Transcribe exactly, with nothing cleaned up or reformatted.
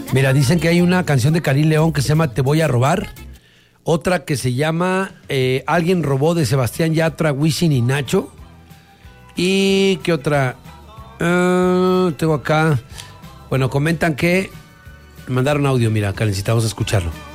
Mira, dicen que hay una canción de Karim León que se llama Te voy a robar. Otra que se llama eh, Alguien robó, de Sebastián Yatra, Wisin y Nacho. ¿Y qué otra? Uh, tengo acá. Bueno, comentan que mandaron audio, mira, Karencita, vamos a escucharlo.